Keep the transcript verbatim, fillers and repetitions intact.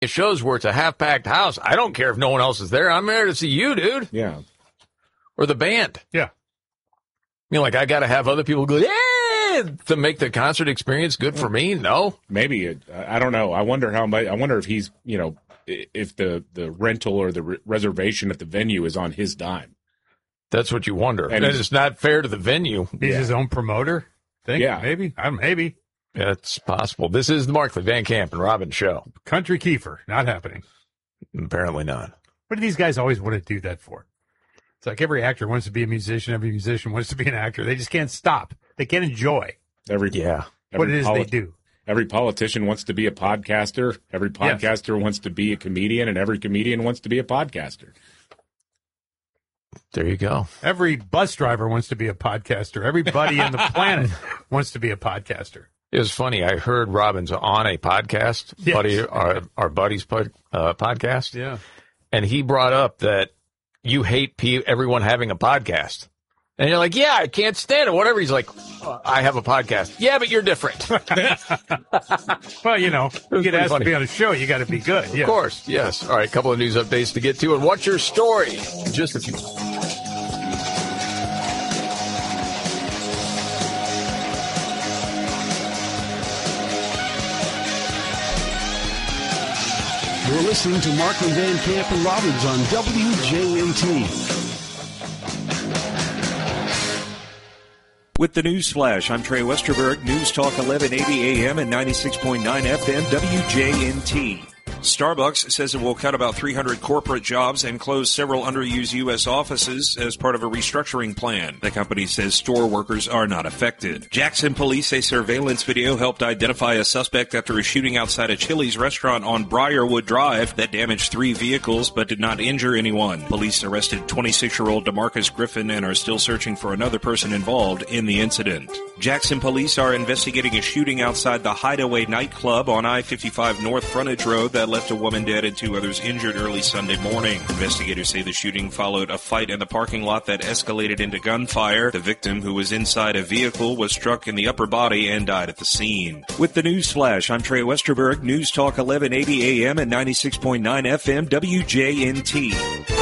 shows where it's a half-packed house. I don't care if no one else is there. I'm there to see you, dude. Yeah. Or the band. Yeah. You know, like I got to have other people go, yeah, to make the concert experience good for me. No. Maybe. It, I don't know. I wonder how much, I wonder if he's, you know, if the, the rental or the re- reservation at the venue is on his dime. That's what you wonder. And And it's not fair to the venue. He's Yeah. his own promoter. Think? Yeah. Maybe. I maybe. It's possible. This is the Markley, Van Camp, and Robin show. Country Kiefer. Not happening. Apparently not. What do these guys always want to do that for? It's like every actor wants to be a musician. Every musician wants to be an actor. They just can't stop. They can't enjoy Every, Yeah. what every it is poli- they do. Every politician wants to be a podcaster. Every podcaster wants to be a comedian, and every comedian wants to be a podcaster. There you go. Every bus driver wants to be a podcaster. Everybody on the planet wants to be a podcaster. It was funny. I heard Robin's on a podcast, Yes. buddy, our, our buddy's pod, uh, podcast, Yeah. and he brought up that you hate pe- everyone having a podcast. And you're like, yeah, I can't stand it, whatever. He's like, I have a podcast. Yeah, but you're different. Well, you know, you was get pretty asked funny. to be on a show, you got to be good. Yeah. Of course, yes. All right, a couple of news updates to get to. And what's your story? Just a few. You're listening to Markley, Van Camp, and Robbins on W J M T. With the news flash, I'm Trey Westerberg, News Talk eleven eighty A M and ninety-six point nine F M W J N T. Starbucks says it will cut about three hundred corporate jobs and close several underused U S offices as part of a restructuring plan. The company says store workers are not affected. Jackson police say surveillance video helped identify a suspect after a shooting outside a Chili's restaurant on Briarwood Drive that damaged three vehicles but did not injure anyone. Police arrested twenty-six-year-old DeMarcus Griffin and are still searching for another person involved in the incident. Jackson police are investigating a shooting outside the Hideaway nightclub on I fifty-five North Frontage Road that left a woman dead and two others injured early Sunday morning. Investigators say the shooting followed a fight in the parking lot that escalated into gunfire. The victim, who was inside a vehicle, was struck in the upper body and died at the scene. With the news flash, I'm Trey Westerberg, News Talk eleven eighty A M and ninety-six point nine F M W J N T.